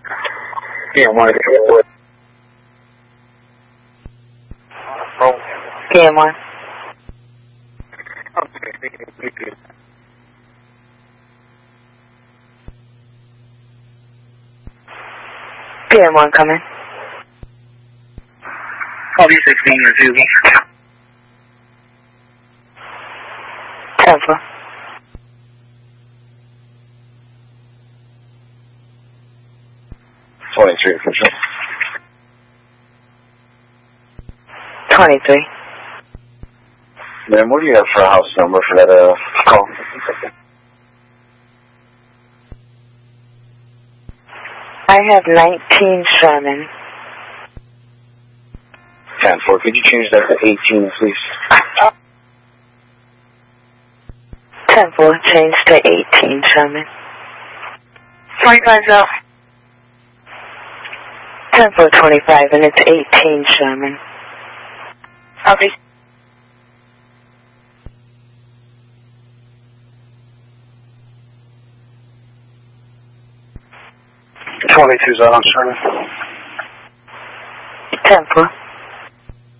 PM1. PM1. PM1 coming. LV16 refusal. 10-4. 23 official. 23. Ma'am, what do you have for a house number for that call? I have 19 Sherman. 10-4. Could you change that to 18, please? 10-4, change to 18 Sherman. 25 0. 10-4, 25, and it's 18 Sherman. Copy. Twenty-two's out on Sherman. 10-4.